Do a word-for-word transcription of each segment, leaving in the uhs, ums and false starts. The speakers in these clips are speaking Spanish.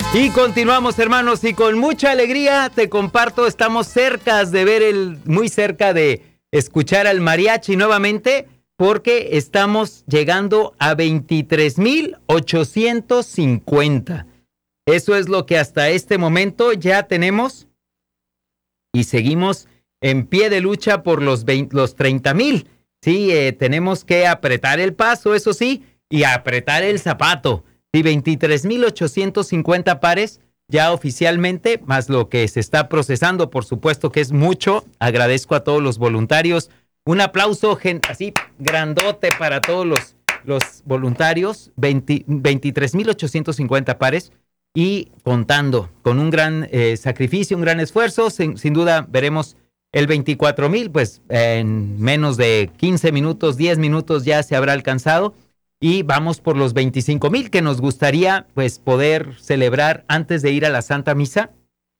Y continuamos, hermanos, y con mucha alegría te comparto, estamos cerca de ver el, muy cerca de escuchar al mariachi nuevamente, porque estamos llegando a veintitrés mil ochocientos cincuenta. Eso es lo que hasta este momento ya tenemos y seguimos en pie de lucha por los, veinte, los treinta mil. Sí, eh, tenemos que apretar el paso, eso sí, y apretar el zapato. Sí, veintitrés mil ochocientos cincuenta pares ya oficialmente, más lo que se está procesando, por supuesto que es mucho. Agradezco a todos los voluntarios. Un aplauso gen- así grandote para todos los, los voluntarios. veintitrés mil ochocientos cincuenta pares y contando con un gran eh, sacrificio, un gran esfuerzo. Sin, sin duda veremos el veinticuatro mil, pues en menos de quince minutos, diez minutos ya se habrá alcanzado. Y vamos por los veinticinco mil que nos gustaría pues poder celebrar antes de ir a la Santa Misa.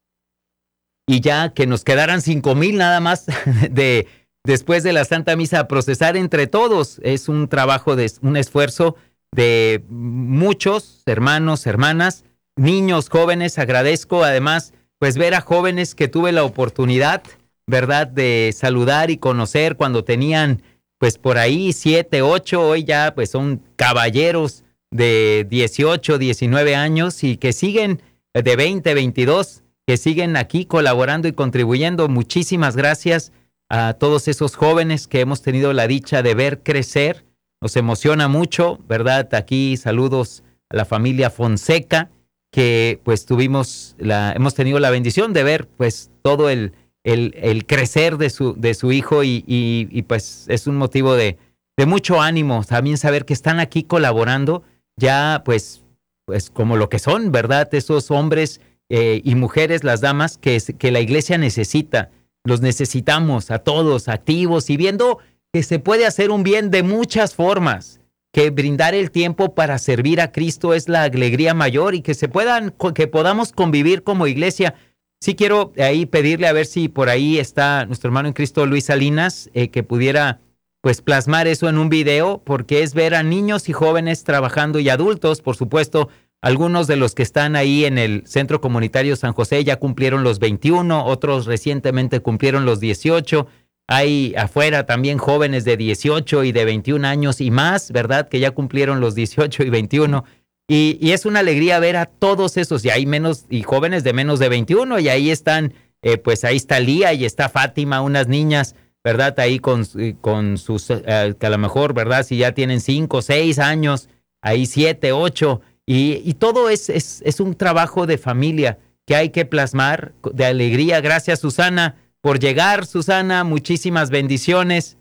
Y ya que nos quedaran cinco mil nada más de después de la Santa Misa a procesar entre todos. Es un trabajo, de un esfuerzo de muchos hermanos, hermanas, niños, jóvenes. Agradezco además pues ver a jóvenes que tuve la oportunidad, ¿verdad?, de saludar y conocer cuando tenían pues por ahí siete, ocho, hoy ya pues son caballeros de dieciocho, diecinueve años y que siguen de veinte, veintidós, que siguen aquí colaborando y contribuyendo. Muchísimas gracias a todos esos jóvenes que hemos tenido la dicha de ver crecer. Nos emociona mucho, ¿verdad? Aquí saludos a la familia Fonseca, que pues tuvimos la, hemos tenido la bendición de ver pues todo el El, el crecer de su, de su hijo y, y, y pues es un motivo de, de mucho ánimo también saber que están aquí colaborando ya pues, pues como lo que son, ¿verdad? Esos hombres eh, y mujeres, las damas que, que la iglesia necesita, los necesitamos a todos activos y viendo que se puede hacer un bien de muchas formas, que brindar el tiempo para servir a Cristo es la alegría mayor y que se puedan, que podamos convivir como iglesia. Sí quiero ahí pedirle a ver si por ahí está nuestro hermano en Cristo Luis Salinas, eh, que pudiera pues plasmar eso en un video, porque es ver a niños y jóvenes trabajando y adultos, por supuesto. Algunos de los que están ahí en el Centro Comunitario San José ya cumplieron los veintiuno, otros recientemente cumplieron los dieciocho. Hay afuera también jóvenes de dieciocho y de veintiún años y más, ¿verdad?, que ya cumplieron los dieciocho y veintiuno. Y, y es una alegría ver a todos esos, y hay menos, y jóvenes de menos de veintiuno, y ahí están, eh, pues ahí está Lía y está Fátima, unas niñas, ¿verdad? Ahí con, con sus, eh, que a lo mejor, ¿verdad? Si ya tienen cinco, seis años, ahí siete, ocho, y, y todo es, es, es un trabajo de familia que hay que plasmar de alegría. Gracias, Susana, por llegar, Susana, muchísimas bendiciones.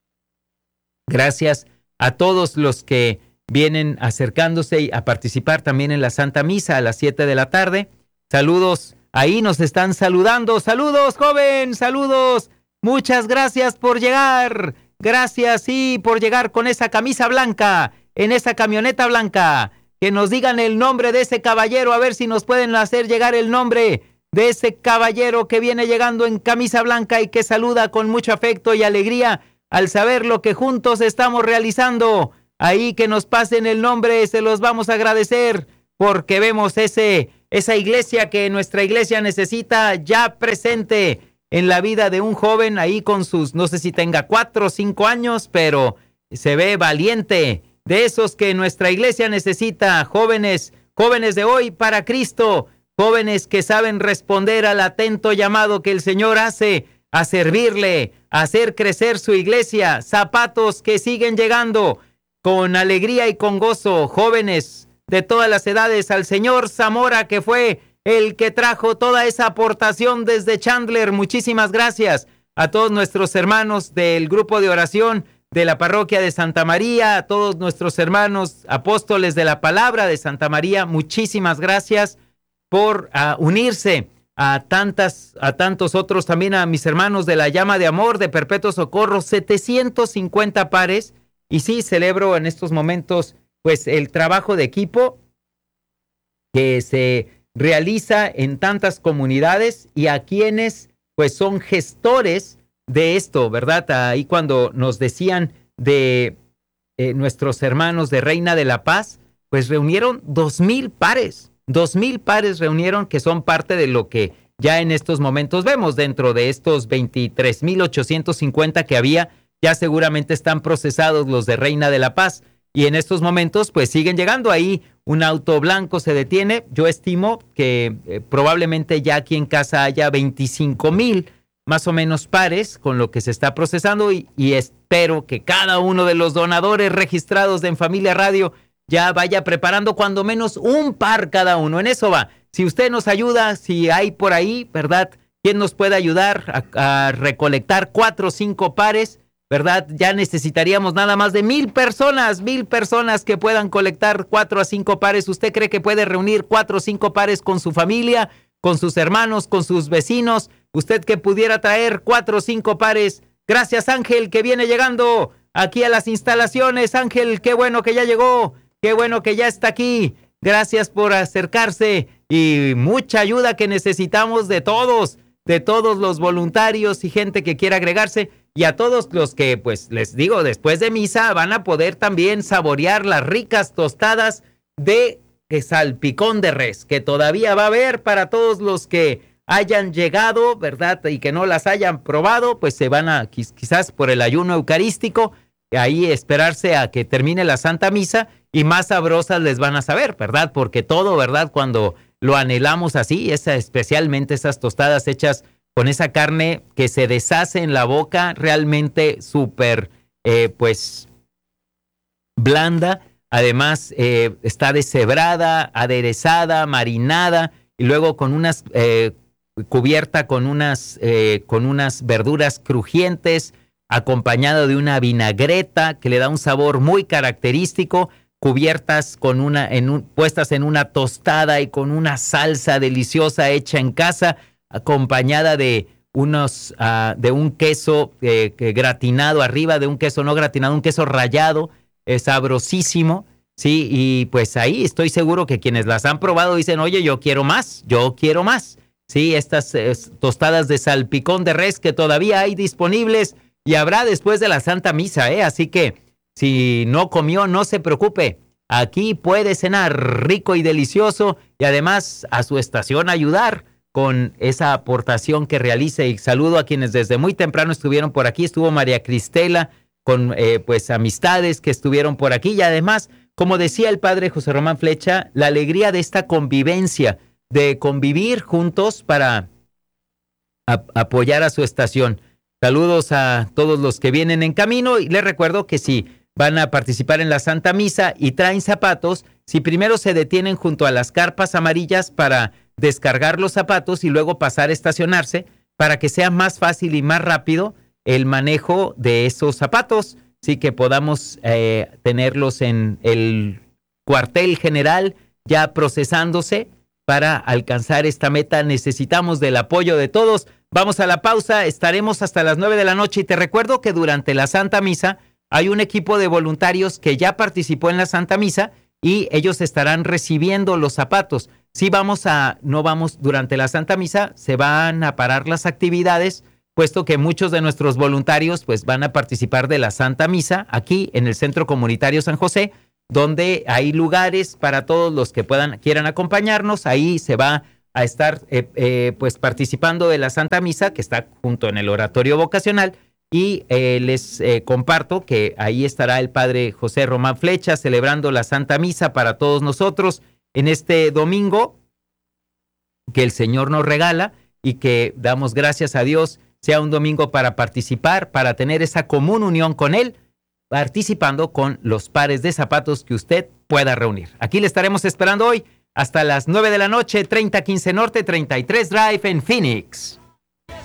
Gracias a todos los que vienen acercándose a participar también en la Santa Misa a las siete de la tarde. Saludos, ahí nos están saludando. Saludos, joven, saludos. Muchas gracias por llegar. Gracias, sí, por llegar con esa camisa blanca, en esa camioneta blanca. Que nos digan el nombre de ese caballero, a ver si nos pueden hacer llegar el nombre de ese caballero que viene llegando en camisa blanca y que saluda con mucho afecto y alegría al saber lo que juntos estamos realizando. Ahí que nos pasen el nombre, se los vamos a agradecer, porque vemos ese, esa iglesia que nuestra iglesia necesita ya presente en la vida de un joven ahí con sus, no sé si tenga cuatro o cinco años, pero se ve valiente, de esos que nuestra iglesia necesita, jóvenes, jóvenes de hoy para Cristo, jóvenes que saben responder al atento llamado que el Señor hace a servirle, a hacer crecer su iglesia, zapatos que siguen llegando con alegría y con gozo, jóvenes de todas las edades, al señor Zamora, que fue el que trajo toda esa aportación desde Chandler. Muchísimas gracias a todos nuestros hermanos del grupo de oración de la parroquia de Santa María, a todos nuestros hermanos apóstoles de la palabra de Santa María. Muchísimas gracias por uh, unirse a tantas, a tantos otros, también a mis hermanos de la Llama de Amor, de Perpetuo Socorro, setecientos cincuenta pares. Y sí, celebro en estos momentos pues el trabajo de equipo que se realiza en tantas comunidades y a quienes pues son gestores de esto, ¿verdad? Ahí cuando nos decían de eh, nuestros hermanos de Reina de la Paz, pues reunieron dos mil pares, Dos mil pares reunieron, que son parte de lo que ya en estos momentos vemos. Dentro de estos veintitrés mil ochocientos cincuenta que había, ya seguramente están procesados los de Reina de la Paz. Y en estos momentos pues siguen llegando. Ahí un auto blanco se detiene. Yo estimo que eh, probablemente ya aquí en casa haya veinticinco mil más o menos pares con lo que se está procesando, y, y espero que cada uno de los donadores registrados de En Familia Radio ya vaya preparando cuando menos un par cada uno. En eso va. Si usted nos ayuda, si hay por ahí, ¿verdad?, ¿quién nos puede ayudar a, a recolectar cuatro o cinco pares? ¿Verdad? Ya necesitaríamos nada más de mil personas, mil personas que puedan colectar cuatro a cinco pares. ¿Usted cree que puede reunir cuatro o cinco pares con su familia, con sus hermanos, con sus vecinos? ¿Usted que pudiera traer cuatro o cinco pares? Gracias, Ángel, que viene llegando aquí a las instalaciones. Ángel, qué bueno que ya llegó, qué bueno que ya está aquí. Gracias por acercarse y mucha ayuda que necesitamos de todos, de todos los voluntarios y gente que quiera agregarse. Y a todos los que, pues, les digo, después de misa van a poder también saborear las ricas tostadas de salpicón de res, que todavía va a haber para todos los que hayan llegado, ¿verdad? Y que no las hayan probado, pues se van a, quizás por el ayuno eucarístico, ahí esperarse a que termine la Santa Misa, y más sabrosas les van a saber, ¿verdad? Porque todo, ¿verdad? Cuando lo anhelamos así, esa, especialmente esas tostadas hechas con esa carne que se deshace en la boca, realmente súper, eh, pues, blanda. Además, eh, está deshebrada, aderezada, marinada, y luego con unas, eh, cubierta con unas, eh, con unas verduras crujientes, acompañada de una vinagreta que le da un sabor muy característico, cubiertas con una, en un, puestas en una tostada y con una salsa deliciosa hecha en casa, acompañada de unos, uh, de un queso eh, que gratinado arriba, de un queso no gratinado, un queso rallado, es sabrosísimo, sí, y pues ahí estoy seguro que quienes las han probado dicen, oye, yo quiero más, yo quiero más, sí, estas eh, tostadas de salpicón de res que todavía hay disponibles y habrá después de la Santa Misa, eh, así que si no comió, no se preocupe, aquí puede cenar rico y delicioso y además a su estación ayudar con esa aportación que realice. Y saludo a quienes desde muy temprano estuvieron por aquí. Estuvo María Cristela con eh, pues amistades que estuvieron por aquí, y además, como decía el padre José Román Flecha, la alegría de esta convivencia, de convivir juntos para a, apoyar a su estación. Saludos a todos los que vienen en camino, y les recuerdo que si van a participar en la Santa Misa y traen zapatos, si primero se detienen junto a las carpas amarillas para descargar los zapatos y luego pasar a estacionarse, para que sea más fácil y más rápido el manejo de esos zapatos, sí, que podamos eh, tenerlos en el cuartel general ya procesándose para alcanzar esta meta. Necesitamos del apoyo de todos. Vamos a la pausa, estaremos hasta las nueve de la noche, y te recuerdo que durante la Santa Misa hay un equipo de voluntarios que ya participó en la Santa Misa y ellos estarán recibiendo los zapatos. Sí, vamos a, no vamos, durante la Santa Misa se van a parar las actividades, puesto que muchos de nuestros voluntarios pues van a participar de la Santa Misa aquí en el Centro Comunitario San José, donde hay lugares para todos los que puedan, quieran acompañarnos. Ahí se va a estar eh, eh, pues participando de la Santa Misa, que está junto en el oratorio vocacional, y eh, les eh, comparto que ahí estará el padre José Román Flecha celebrando la Santa Misa para todos nosotros en este domingo que el Señor nos regala, y que damos gracias a Dios sea un domingo para participar, para tener esa común unión con Él, participando con los pares de zapatos que usted pueda reunir. Aquí le estaremos esperando hoy hasta las nueve de la noche, treinta quince Norte, treinta y tres Drive en Phoenix.